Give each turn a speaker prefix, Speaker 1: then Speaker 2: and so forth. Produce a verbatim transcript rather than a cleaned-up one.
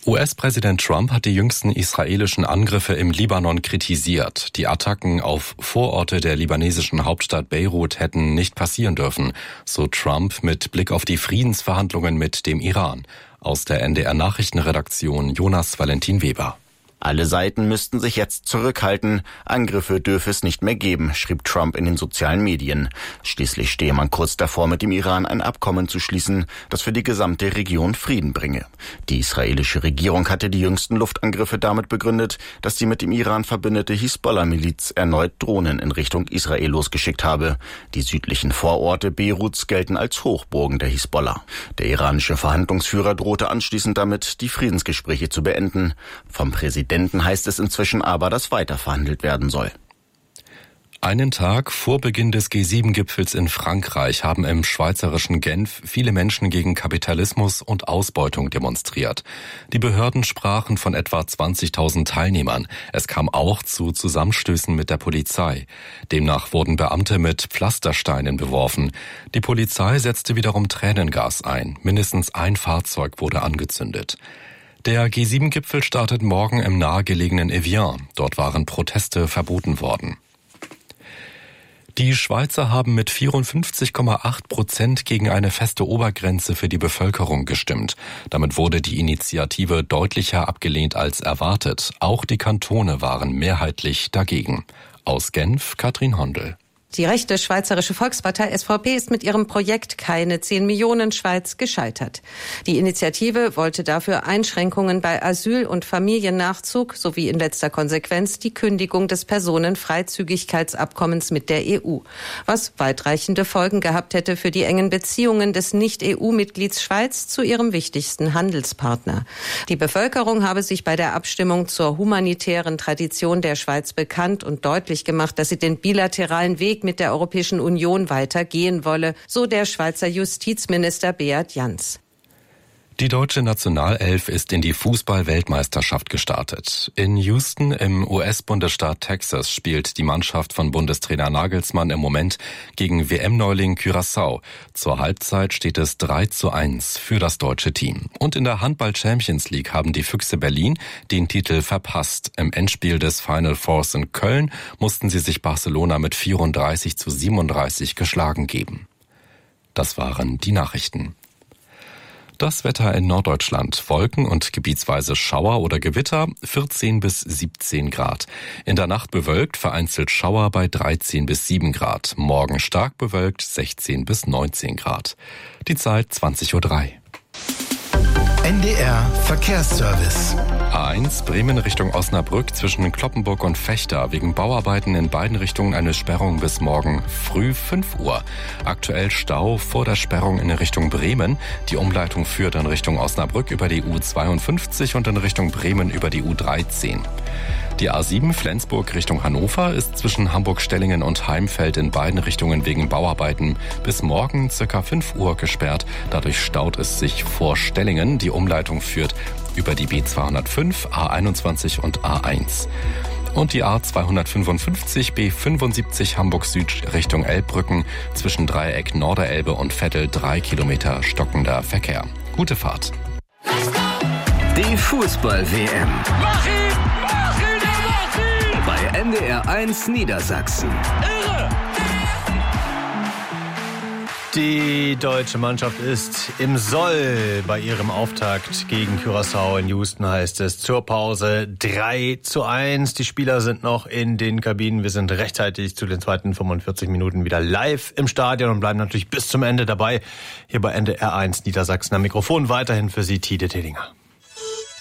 Speaker 1: U S-Präsident Trump hat die jüngsten israelischen Angriffe im Libanon kritisiert. Die Attacken auf Vororte der libanesischen Hauptstadt Beirut hätten nicht passieren dürfen, so Trump mit Blick auf die Friedensverhandlungen mit dem Iran. Aus der N D R-Nachrichtenredaktion Jonas Valentin Weber.
Speaker 2: Alle Seiten müssten sich jetzt zurückhalten. Angriffe dürfe es nicht mehr geben, schrieb Trump in den sozialen Medien. Schließlich stehe man kurz davor, mit dem Iran ein Abkommen zu schließen, das für die gesamte Region Frieden bringe. Die israelische Regierung hatte die jüngsten Luftangriffe damit begründet, dass die mit dem Iran verbündete Hisbollah-Miliz erneut Drohnen in Richtung Israel losgeschickt habe. Die südlichen Vororte Beiruts gelten als Hochburgen der Hisbollah. Der iranische Verhandlungsführer drohte anschließend damit, die Friedensgespräche zu beenden. Vom Präsidenten heißt es inzwischen aber, dass weiter verhandelt werden soll.
Speaker 1: Einen Tag vor Beginn des G sieben Gipfels in Frankreich haben im schweizerischen Genf viele Menschen gegen Kapitalismus und Ausbeutung demonstriert. Die Behörden sprachen von etwa zwanzigtausend Teilnehmern. Es kam auch zu Zusammenstößen mit der Polizei. Demnach wurden Beamte mit Pflastersteinen beworfen. Die Polizei setzte wiederum Tränengas ein. Mindestens ein Fahrzeug wurde angezündet. Der G sieben Gipfel startet morgen im nahegelegenen Evian. Dort waren Proteste verboten worden. Die Schweizer haben mit vierundfünfzig Komma acht Prozent gegen eine feste Obergrenze für die Bevölkerung gestimmt. Damit wurde die Initiative deutlicher abgelehnt als erwartet. Auch die Kantone waren mehrheitlich dagegen. Aus Genf, Katrin Hondel.
Speaker 3: Die rechte Schweizerische Volkspartei S V P ist mit ihrem Projekt Keine zehn Millionen Schweiz gescheitert. Die Initiative wollte dafür Einschränkungen bei Asyl- und Familiennachzug sowie in letzter Konsequenz die Kündigung des Personenfreizügigkeitsabkommens mit der E U, was weitreichende Folgen gehabt hätte für die engen Beziehungen des Nicht-E U-Mitglieds Schweiz zu ihrem wichtigsten Handelspartner. Die Bevölkerung habe sich bei der Abstimmung zur humanitären Tradition der Schweiz bekannt und deutlich gemacht, dass sie den bilateralen Weg mit der Europäischen Union weitergehen wolle, so der Schweizer Justizminister Beat Jans.
Speaker 1: Die deutsche Nationalelf ist in die Fußball-Weltmeisterschaft gestartet. In Houston im U S-Bundesstaat Texas spielt die Mannschaft von Bundestrainer Nagelsmann im Moment gegen W M-Neuling Curaçao. Zur Halbzeit steht es drei zu eins für das deutsche Team. Und in der Handball-Champions League haben die Füchse Berlin den Titel verpasst. Im Endspiel des Final Fours in Köln mussten sie sich Barcelona mit vierunddreißig zu siebenunddreißig geschlagen geben. Das waren die Nachrichten. Das Wetter in Norddeutschland. Wolken und gebietsweise Schauer oder Gewitter, vierzehn bis siebzehn Grad. In der Nacht bewölkt, vereinzelt Schauer bei dreizehn bis sieben Grad. Morgen stark bewölkt, sechzehn bis neunzehn Grad. Die Zeit zwanzig Uhr drei.
Speaker 4: N D R Verkehrsservice.
Speaker 1: A eins Bremen Richtung Osnabrück zwischen Cloppenburg und Vechta. Wegen Bauarbeiten in beiden Richtungen eine Sperrung bis morgen früh fünf Uhr. Aktuell Stau vor der Sperrung in Richtung Bremen. Die Umleitung führt in Richtung Osnabrück über die U zweiundfünfzig und in Richtung Bremen über die U dreizehn. Die A sieben Flensburg Richtung Hannover ist zwischen Hamburg-Stellingen und Heimfeld in beiden Richtungen wegen Bauarbeiten bis morgen circa fünf Uhr gesperrt. Dadurch staut es sich vor Stellingen. Die Umleitung führt über die B zweihundertfünf, A einundzwanzig und A eins. Und die A zweihundertfünfundfünfzig B fünfundsiebzig Hamburg Süd Richtung Elbbrücken zwischen Dreieck Norderelbe und Vettel drei Kilometer stockender Verkehr. Gute Fahrt.
Speaker 5: Die Fußball-W M.
Speaker 6: Mach ihn! Mach ihn! Er macht ihn!
Speaker 5: Bei N D R eins Niedersachsen.
Speaker 6: Irre!
Speaker 7: Die deutsche Mannschaft ist im Soll bei ihrem Auftakt gegen Curaçao. In Houston heißt es zur Pause drei zu eins. Die Spieler sind noch in den Kabinen. Wir sind rechtzeitig zu den zweiten fünfundvierzig Minuten wieder live im Stadion und bleiben natürlich bis zum Ende dabei. Hier bei N D R eins Niedersachsen am Mikrofon weiterhin für Sie Tide Tedinger.